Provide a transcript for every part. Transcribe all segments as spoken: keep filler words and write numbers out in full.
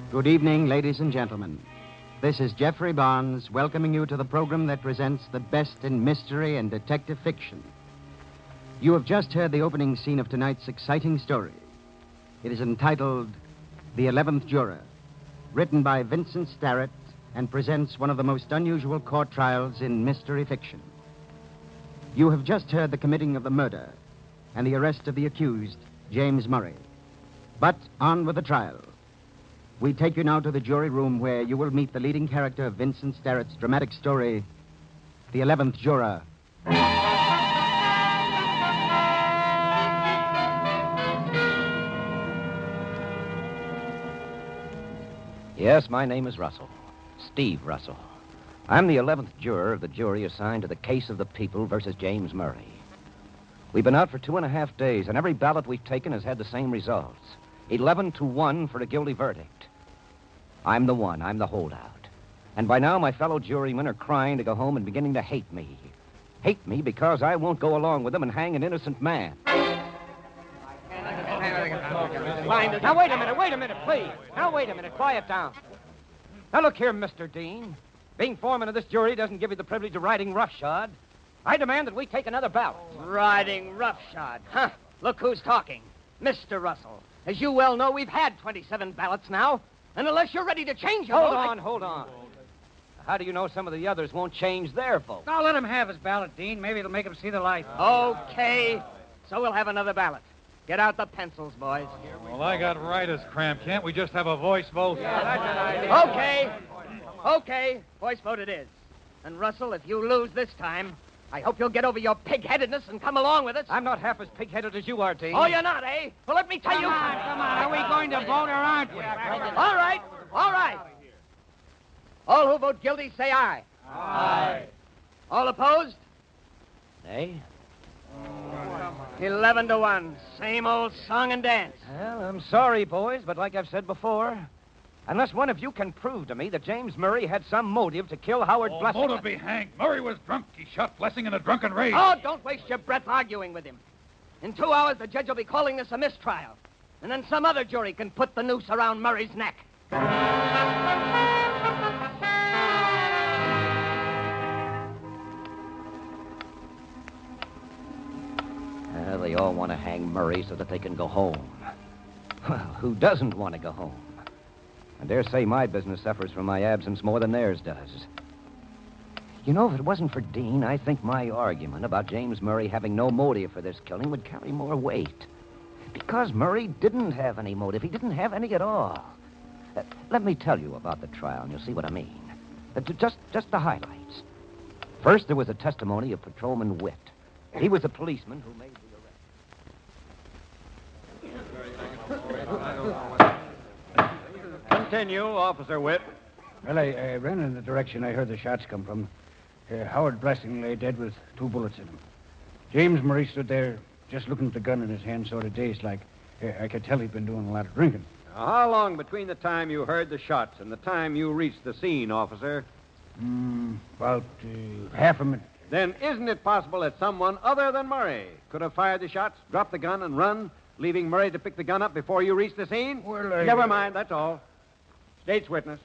Good evening, ladies and gentlemen. This is Jeffrey Barnes welcoming you to the program that presents the best in mystery and detective fiction. You have just heard the opening scene of tonight's exciting story. It is entitled The Eleventh Juror, written by Vincent Starrett, and presents one of the most unusual court trials in mystery fiction. You have just heard the committing of the murder and the arrest of the accused, James Murray. But on with the trial. We take you now to the jury room where you will meet the leading character of Vincent Starrett's dramatic story, The Eleventh Juror. Yes, my name is Russell. Steve Russell. I'm the eleventh juror of the jury assigned to the case of the people versus James Murray. We've been out for two and a half days, and every ballot we've taken has had the same results. Eleven to one for a guilty verdict. I'm the one. I'm the holdout. And by now, my fellow jurymen are crying to go home and beginning to hate me. Hate me because I won't go along with them and hang an innocent man. Now, wait a minute, wait a minute, please. Now, wait a minute, quiet down. Now, look here, Mister Dean. Being foreman of this jury doesn't give you the privilege of riding roughshod. I demand that we take another ballot. Riding roughshod? Huh. Look who's talking. Mister Russell. As you well know, we've had twenty-seven ballots now. And unless you're ready to change your Hold vote... on, I... hold on. How do you know some of the others won't change their vote? Now, let him have his ballot, Dean. Maybe it'll make him see the light. Okay. So we'll have another ballot. Get out the pencils, boys. Well, I got writer's cramp. Can't we just have a voice vote? Yeah, that's an idea. Okay. Okay. Voice vote it is. And, Russell, if you lose this time, I hope you'll get over your pig-headedness and come along with us. I'm not half as pig-headed as you are, Dean. Oh, you're not, eh? Well, let me tell Come you... on, come on. Are we going to vote or aren't we? All right. All right. All who vote guilty, say aye. Aye. All opposed? Nay? Eleven to one. Same old song and dance. Well, I'm sorry, boys, but like I've said before, unless one of you can prove to me that James Murray had some motive to kill Howard Oh, Blessing... motive be hanged. Murray was drunk. He shot Blessing in a drunken rage. Oh, don't waste your breath arguing with him. In two hours, the judge will be calling this a mistrial. And then some other jury can put the noose around Murray's neck. Uh, they all want to hang Murray so that they can go home. Well, who doesn't want to go home? I dare say my business suffers from my absence more than theirs does. You know, if it wasn't for Dean, I think my argument about James Murray having no motive for this killing would carry more weight. Because Murray didn't have any motive. He didn't have any at all. Uh, let me tell you about the trial, and you'll see what I mean. Uh, just, just the highlights. First, there was a testimony of Patrolman Witt. He was a policeman who made the arrest. Continue, Officer Witt. Well, I, I ran in the direction I heard the shots come from. Uh, Howard Blessing lay dead with two bullets in him. James Murray stood there just looking at the gun in his hand, sort of dazed like. Uh, I could tell he'd been doing a lot of drinking. Now, how long between the time you heard the shots and the time you reached the scene, officer? Mm, about uh, half a minute. Then isn't it possible that someone other than Murray could have fired the shots, dropped the gun, and run, leaving Murray to pick the gun up before you reached the scene? Well, I... Never mind, that's all. State's witness.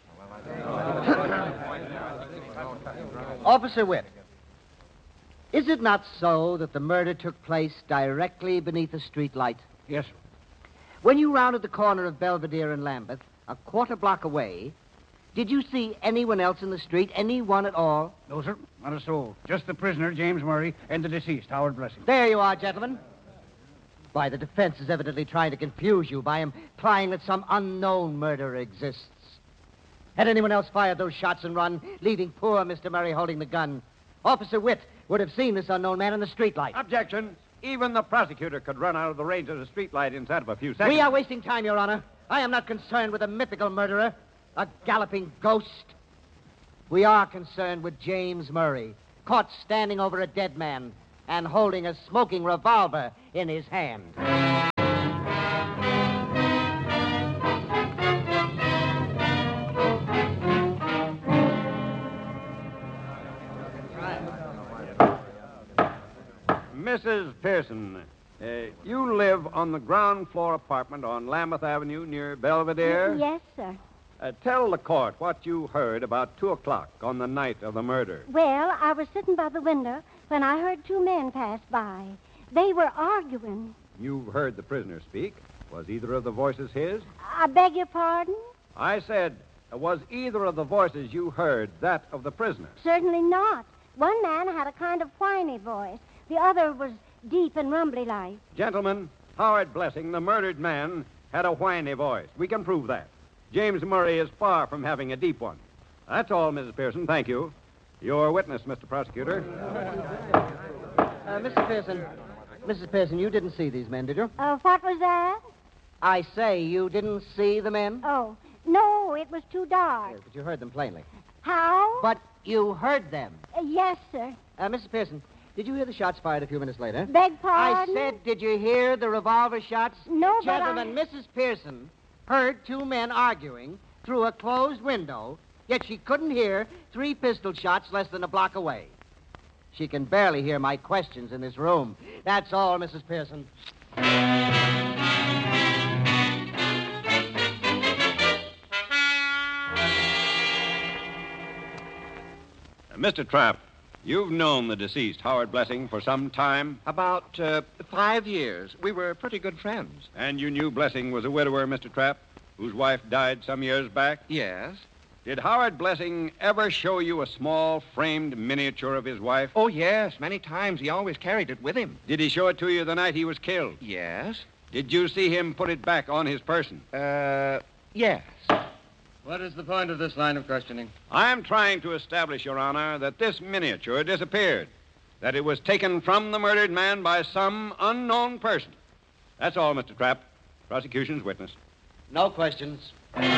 Officer Witt, is it not so that the murder took place directly beneath a street light? Yes, sir. When you rounded the corner of Belvedere and Lambeth, a quarter block away, did you see anyone else in the street, anyone at all? No, sir. Not a soul. Just the prisoner, James Murray, and the deceased, Howard Blessing. There you are, gentlemen. Why, the defense is evidently trying to confuse you by implying that some unknown murderer exists. Had anyone else fired those shots and run, leaving poor Mister Murray holding the gun, Officer Witt would have seen this unknown man in the streetlight. Objection. Even the prosecutor could run out of the range of the streetlight inside of a few seconds. We are wasting time, Your Honor. I am not concerned with a mythical murderer, a galloping ghost. We are concerned with James Murray, caught standing over a dead man and holding a smoking revolver in his hand. Missus Pearson, uh, you live on the ground floor apartment on Lambeth Avenue near Belvedere? Yes, sir. Uh, tell the court what you heard about two o'clock on the night of the murder. Well, I was sitting by the window when I heard two men pass by. They were arguing. You heard the prisoner speak. Was either of the voices his? I beg your pardon? I said, uh, was either of the voices you heard that of the prisoner? Certainly not. One man had a kind of whiny voice. The other was deep and rumbly-like. Gentlemen, Howard Blessing, the murdered man, had a whiny voice. We can prove that. James Murray is far from having a deep one. That's all, Missus Pearson. Thank you. Your witness, Mister Prosecutor. Uh, Missus Pearson, Missus Pearson, you didn't see these men, did you? Uh, what was that? I say you didn't see the men? Oh, no, it was too dark. Yes, but you heard them plainly. How? But you heard them. Uh, yes, sir. Uh, Missus Pearson, did you hear the shots fired a few minutes later? Beg I pardon? said, did you hear the revolver shots? No, but Gentlemen, I... Missus Pearson heard two men arguing through a closed window, yet she couldn't hear three pistol shots less than a block away. She can barely hear my questions in this room. That's all, Missus Pearson. Uh, Mister Trapp, you've known the deceased, Howard Blessing, for some time, About uh, five years. We were pretty good friends. and you knew Blessing was a widower, Mister Trapp, whose wife died some years back. Yes? Did Howard Blessing ever show you a small framed miniature of his wife? Oh, yes. Many times. He always carried it with him. Did he show it to you the night he was killed? Yes? Did you see him put it back on his person? Uh, yes. What is the point of this line of questioning? I'm trying to establish, Your Honor, that this miniature disappeared, that it was taken from the murdered man by some unknown person. That's all, Mister Trapp. Prosecution's witness. No questions.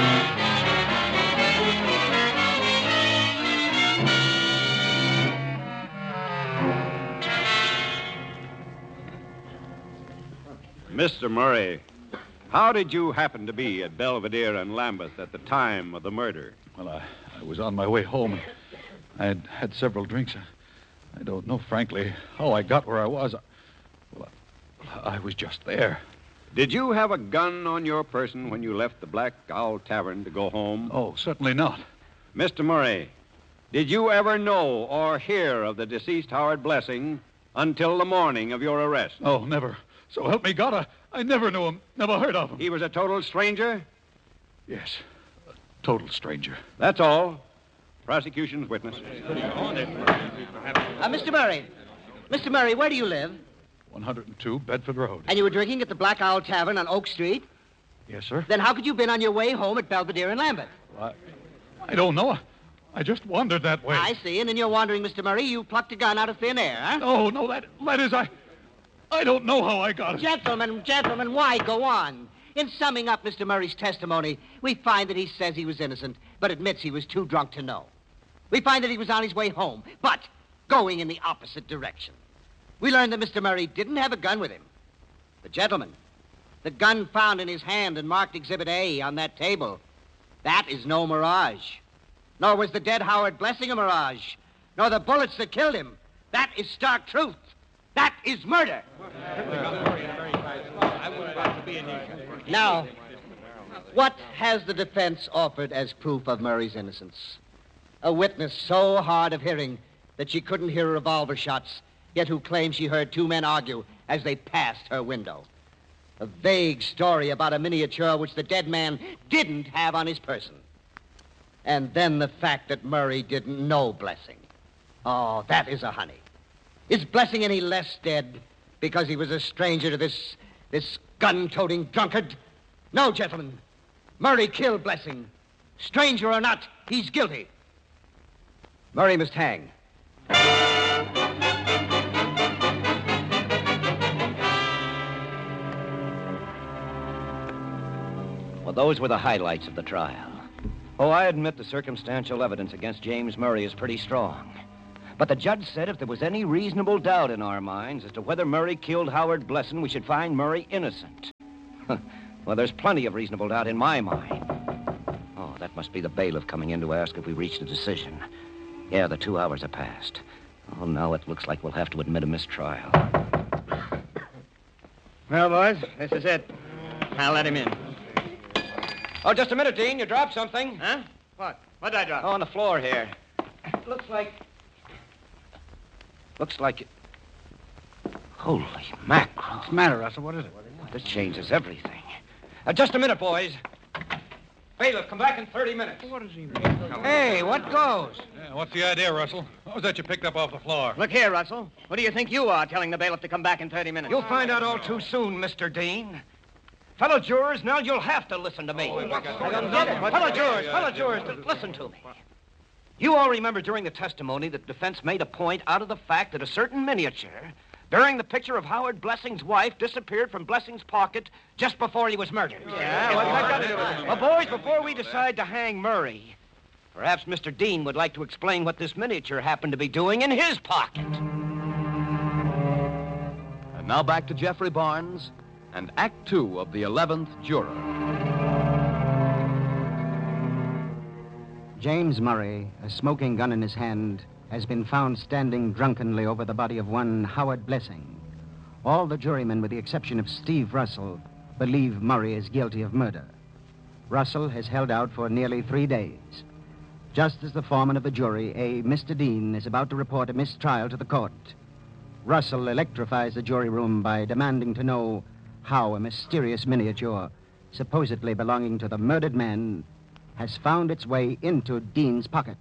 Mister Murray, how did you happen to be at Belvedere and Lambeth at the time of the murder? Well, I, I was on my way home. I had had several drinks. I, I don't know, frankly, how I got where I was. I, well, I, I was just there. Did you have a gun on your person when you left the Black Owl Tavern to go home? Oh, certainly not. Mister Murray, did you ever know or hear of the deceased Howard Blessing until the morning of your arrest? Oh, never. So help me God, I, I never knew him, never heard of him. He was a total stranger? Yes, a total stranger. That's all. Prosecution's witness. Uh, Mister Murray. Mister Murray, where do you live? one oh two Bedford Road. And you were drinking at the Black Owl Tavern on Oak Street? Yes, sir. Then how could you have been on your way home at Belvedere and Lambeth? Well, I, I don't know. I just wandered that way. I see, and in your wandering, Mister Murray, you plucked a gun out of thin air, huh? No, no, that, that is, I... I don't know how I got it. Gentlemen, gentlemen, why go on? In summing up Mister Murray's testimony, we find that he says he was innocent, but admits he was too drunk to know. We find that he was on his way home, but going in the opposite direction. We learn that Mister Murray didn't have a gun with him. But, gentlemen, the gun found in his hand and marked Exhibit A on that table, that is no mirage. Nor was the dead Howard Blessing a mirage. Nor the bullets that killed him. That is stark truth. That is murder. Now, what has the defense offered as proof of Murray's innocence? A witness so hard of hearing that she couldn't hear revolver shots, yet who claims she heard two men argue as they passed her window. A vague story about a miniature which the dead man didn't have on his person. And then the fact that Murray didn't know Blessing. Oh, that is a honey. Is Blessing any less dead because he was a stranger to this, this gun-toting drunkard? No, gentlemen. Murray killed Blessing. Stranger or not, he's guilty. Murray must hang. Well, those were the highlights of the trial. Oh, I admit the circumstantial evidence against James Murray is pretty strong. But the judge said if there was any reasonable doubt in our minds as to whether Murray killed Howard Blessing, we should find Murray innocent. Well, there's plenty of reasonable doubt in my mind. Oh, that must be the bailiff coming in to ask if we reached a decision. Yeah, the two hours are past. Oh, now it looks like we'll have to admit a mistrial. Well, boys, this is it. I'll let him in. Oh, just a minute, Dean. You dropped something. Huh? What? What'd I drop? Oh, on the floor here. Looks like... Looks like... It... Holy mackerel. What's the matter, Russell? What is it? This changes everything. Uh, just a minute, boys. Bailiff, come back in thirty minutes. What is he? Hey, what goes? Yeah, what's the idea, Russell? What was that you picked up off the floor? Look here, Russell. What do you think you are telling the bailiff to come back in thirty minutes? You'll find out all too soon, Mister Dean. Fellow jurors, now you'll have to listen to me. Fellow jurors, fellow jurors, listen to me. You all remember during the testimony that the defense made a point out of the fact that a certain miniature bearing the picture of Howard Blessing's wife disappeared from Blessing's pocket just before he was murdered. Yeah, what's that got to do with it? Well, boys, before we decide to hang Murray, perhaps Mister Dean would like to explain what this miniature happened to be doing in his pocket. And now back to Jeffrey Barnes and Act Two of The Eleventh Juror. James Murray, a smoking gun in his hand, has been found standing drunkenly over the body of one Howard Blessing. All the jurymen, with the exception of Steve Russell, believe Murray is guilty of murder. Russell has held out for nearly three days. Just as the foreman of the jury, a Mister Dean, is about to report a mistrial to the court, Russell electrifies the jury room by demanding to know how a mysterious miniature, supposedly belonging to the murdered man, has found its way into Dean's pocket.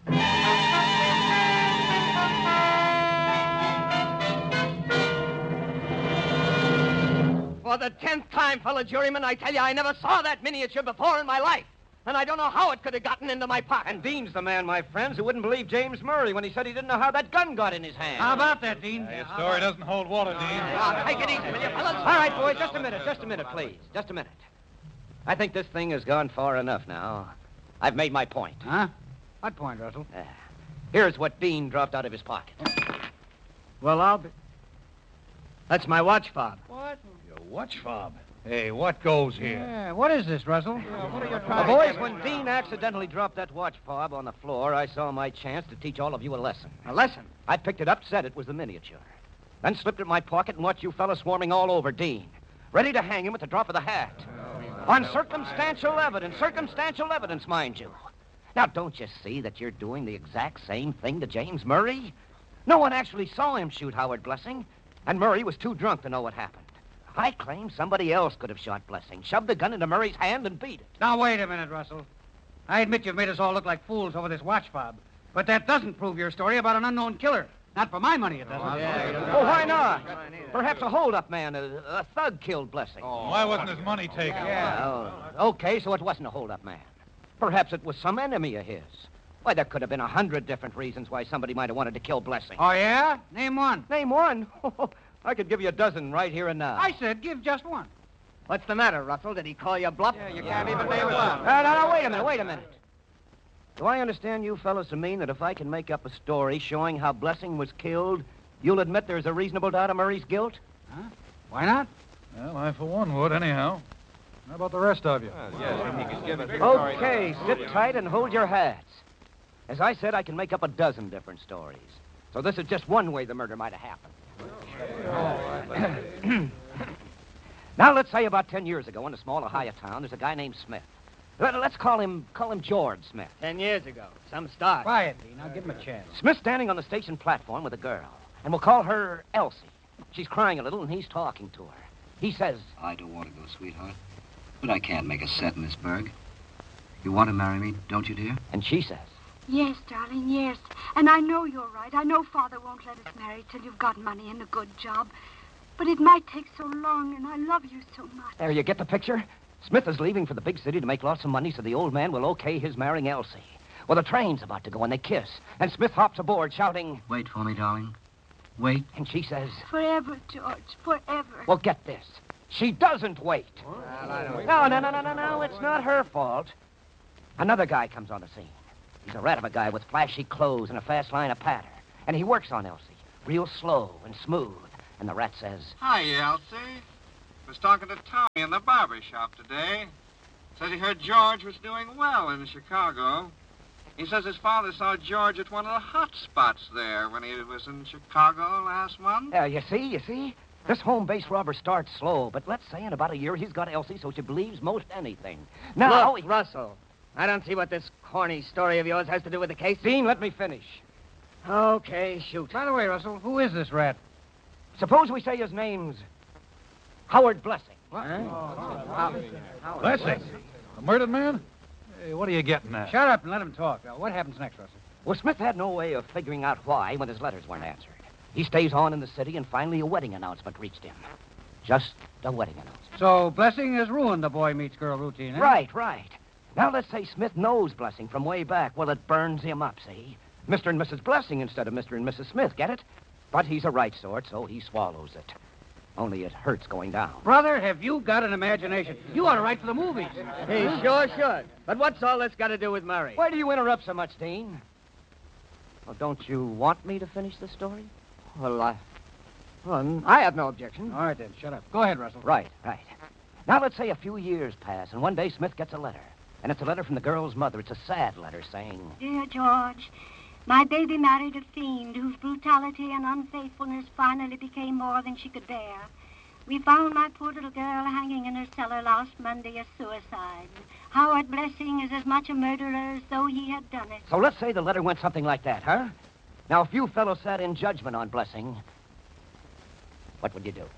For the tenth time, fellow jurymen, I tell you, I never saw that miniature before in my life. And I don't know how it could have gotten into my pocket. And Dean's the man, my friends, who wouldn't believe James Murray when he said he didn't know how that gun got in his hand. How about that, Dean? Your story doesn't hold water, Dean. Now, take it easy, will you, fellas? All right, boys, just a minute, just a minute, please. Just a minute. I think this thing has gone far enough now. I've made my point. Huh? What point, Russell? Uh, here's what Dean dropped out of his pocket. Well, I'll be... That's my watch fob. What? Your watch fob. Hey, what goes here? Yeah, what is this, Russell? Well, boys, when Dean accidentally dropped that watch fob on the floor, I saw my chance to teach all of you a lesson. A lesson? I picked it up, said it was the miniature. Then slipped it in my pocket and watched you fellas swarming all over Dean, ready to hang him at the drop of the hat. On circumstantial evidence, circumstantial evidence, mind you. Now, don't you see that you're doing the exact same thing to James Murray? No one actually saw him shoot Howard Blessing, and Murray was too drunk to know what happened. I claim somebody else could have shot Blessing, shoved the gun into Murray's hand, and beat it. Now, wait a minute, Russell. I admit you've made us all look like fools over this watch fob, but that doesn't prove your story about an unknown killer. Not for my money, it doesn't. Well, why not? Perhaps a hold-up man, a, a thug killed Blessing. Why wasn't his money taken? Oh, okay, so it wasn't a hold-up man. Perhaps it was some enemy of his. Why, there could have been a hundred different reasons why somebody might have wanted to kill Blessing. Oh, yeah? Name one. Name one? I could give you a dozen right here and now. I said give just one. What's the matter, Russell? Did he call you bluff? Yeah, you can't even name one. Uh, no, no, wait a minute, wait a minute. Do I understand you fellows to mean that if I can make up a story showing how Blessing was killed, you'll admit there's a reasonable doubt of Murray's guilt? Huh? Why not? Well, I, for one, would, anyhow. How about the rest of you? Okay, sit tight and hold your hats. As I said, I can make up a dozen different stories. So this is just one way the murder might have happened. Now, let's say about ten years ago in a small Ohio town, there's a guy named Smith. Let- Let's call him call him George Smith. Ten years ago. Some start. Quiet, Dean. Now give him a chance. Smith's standing on the station platform with a girl, and we'll call her Elsie. She's crying a little, and he's talking to her. He says, I don't want to go, sweetheart, but I can't make a set in this burg. You want to marry me, don't you, dear? and she says, Yes, darling, yes. And I know you're right. I know Father won't let us marry till you've got money and a good job. But it might take so long, and I love you so much. there, you get the picture? Smith is leaving for the big city to make lots of money so the old man will okay his marrying Elsie. Well, the train's about to go, and they kiss. And Smith hops aboard, shouting, Wait for me, darling. Wait. and she says, Forever, George, forever. well, get this. She doesn't wait. No, no, no, no, no, no. It's not her fault. Another guy comes on the scene. He's a rat of a guy with flashy clothes and a fast line of patter. And he works on Elsie, real slow and smooth. And the rat says, Hi, Elsie. Was talking to Tommy in the barber shop today. Says he heard George was doing well in Chicago. He says his father saw George at one of the hot spots there when he was in Chicago last month. uh, you see, you see? This home-based robber starts slow, but let's say in about a year he's got Elsie so she believes most anything. Now, Look, Russell, I don't see what this corny story of yours has to do with the case. Dean, let me finish. Okay, shoot. By the way, Russell, who is this rat? Suppose we say his name's Howard Blessing. What? Blessing? A murdered man? Hey, what are you getting at? Shut up and let him talk. Now, what happens next, Russell? Well, Smith had no way of figuring out why when his letters weren't answered. He stays on in the city, and finally a wedding announcement reached him. Just a wedding announcement. So Blessing has ruined the boy meets girl routine, eh? Right, right. Now let's say Smith knows Blessing from way back. Well, it burns him up, see? Mister and Missus Blessing instead of Mister and Missus Smith, get it? But he's a right sort, so he swallows it. Only it hurts going down. Brother, have you got an imagination? You ought to write for the movies. He sure should. But what's all this got to do with Murray? Why do you interrupt so much, Dean? Well, don't you want me to finish the story? Well, I... Well, I have no objection. All right, then. Shut up. Go ahead, Russell. Right, right. Now, let's say a few years pass, and one day Smith gets a letter. And it's a letter from the girl's mother. It's a sad letter saying... Dear George, my baby married a fiend whose brutality and unfaithfulness finally became more than she could bear. We found my poor little girl hanging in her cellar last Monday as suicide. Howard Blessing is as much a murderer as though he had done it. So let's say the letter went something like that, huh? Now, if you fellows sat in judgment on Blessing, what would you do?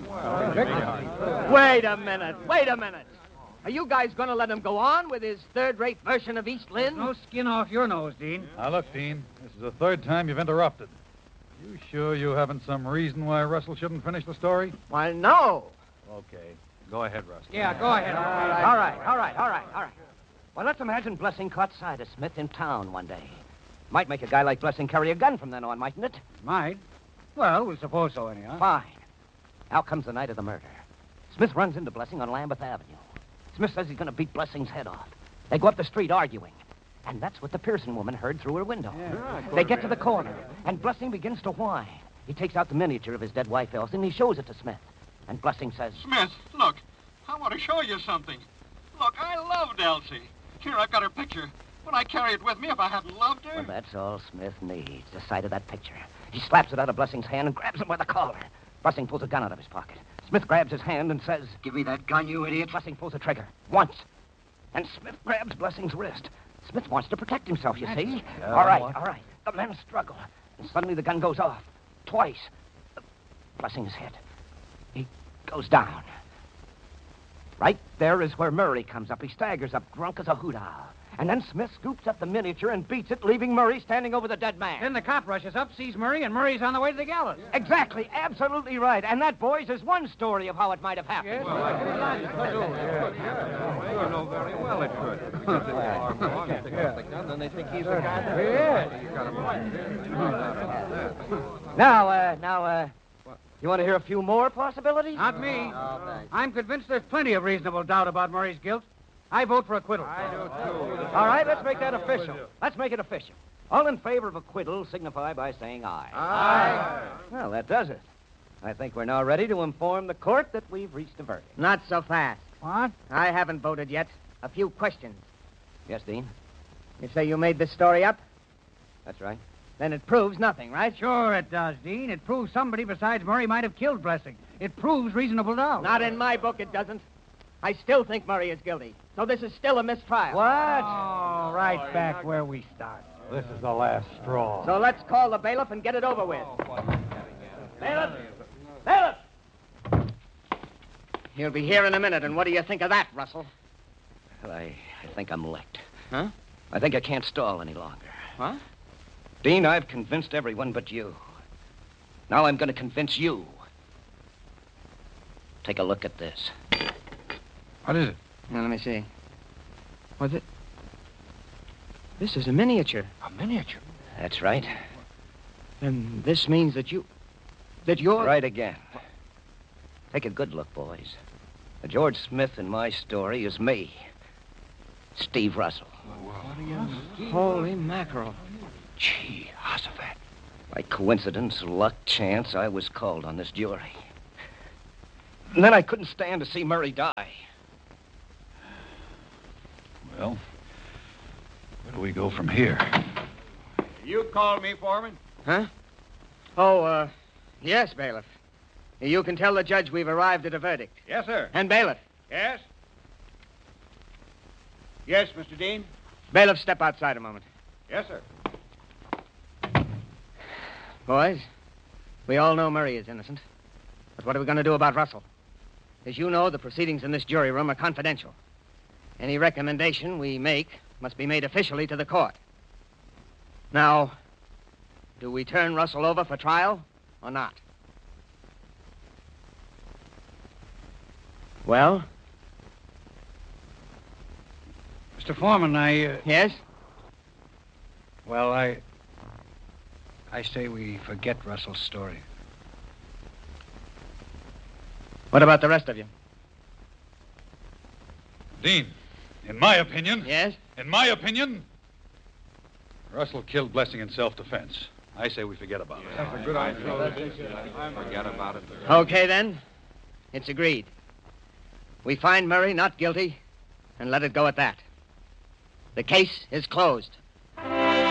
Wait a minute. Wait a minute. Are you guys going to let him go on with his third-rate version of East Lynn? No skin off your nose, Dean. Now, look, Dean, this is the third time you've interrupted. You sure you haven't some reason why Russell shouldn't finish the story? Why, no. Okay. Go ahead, Russell. Yeah, go ahead. All right, all right, all right, all right, all right. Well, let's imagine Blessing caught sight of Smith in town one day. Might make a guy like Blessing carry a gun from then on, mightn't it? Might. Well, we'll suppose so, anyhow. Fine. Now comes the night of the murder. Smith runs into Blessing on Lambeth Avenue. Smith says he's going to beat Blessing's head off. They go up the street arguing. And that's what the Pearson woman heard through her window. Yeah. They get to the corner, and Blessing begins to whine. He takes out the miniature of his dead wife, Elsie, and he shows it to Smith. And Blessing says... Smith, look, I want to show you something. Look, I loved Elsie. Here, I've got her picture. Would I carry it with me if I hadn't loved her? Well, that's all Smith needs, the sight of that picture. He slaps it out of Blessing's hand and grabs him by the collar. Blessing pulls a gun out of his pocket. Smith grabs his hand and says... Give me that gun, you idiot. Blessing pulls the trigger. Once. And Smith grabs Blessing's wrist. Smith wants to protect himself, you see. Yeah, all right, what? all right. The men struggle. And suddenly the gun goes off. Twice. Blessing is hit. He goes down. Right there is where Murray comes up. He staggers up, drunk as a hoot owl. And then Smith scoops up the miniature and beats it, leaving Murray standing over the dead man. Then the cop rushes up, sees Murray, and Murray's on the way to the gallows. Exactly. Absolutely right. And that, boys, is one story of how it might have happened. Yes. Well, you know very well it could. Then they think he's the guy. Now, uh, now, uh, you want to hear a few more possibilities? Not me. I'm convinced there's plenty of reasonable doubt about Murray's guilt. I vote for acquittal. I do, too. All right, let's make that official. Let's make it official. All in favor of acquittal signify by saying aye. Aye. Well, that does it. I think we're now ready to inform the court that we've reached a verdict. Not so fast. What? I haven't voted yet. A few questions. Yes, Dean? You say you made this story up? That's right. Then it proves nothing, right? Sure it does, Dean. It proves somebody besides Murray might have killed Blessing. It proves reasonable doubt. Not in my book, it doesn't. I still think Murray is guilty. So this is still a mistrial. What? Oh, right back where we started. This is the last straw. So let's call the bailiff and get it over with. Bailiff! Bailiff! He'll be here in a minute, and what do you think of that, Russell? Well, I, I think I'm licked. Huh? I think I can't stall any longer. What? Dean, I've convinced everyone but you. Now I'm going to convince you. Take a look at this. What is it? Now, let me see. What's it? This is a miniature. A miniature? That's right. And this means that you... that you're... Right again. Take a good look, boys. The George Smith in my story is me. Steve Russell. Holy mackerel. Gee, Hossafat. By coincidence, luck, chance, I was called on this jury. And then I couldn't stand to see Murray die. Well, where do we go from here? You called me, Foreman? Huh? Oh, uh, yes, bailiff. You can tell the judge we've arrived at a verdict. Yes, sir. And bailiff. Yes? Yes, Mister Dean? Bailiff, step outside a moment. Yes, sir. Boys, we all know Murray is innocent. But what are we going to do about Russell? As you know, the proceedings in this jury room are confidential. Any recommendation we make must be made officially to the court. Now, do we turn Russell over for trial or not? Well? Mister Foreman, I... Uh... Yes? Well, I... I say we forget Russell's story. What about the rest of you? Dean, in my opinion... Yes? In my opinion, Russell killed Blessing in self-defense. I say we forget about it. That's a good idea. Forget about it. Okay, then. It's agreed. We find Murray not guilty and let it go at that. The case is closed.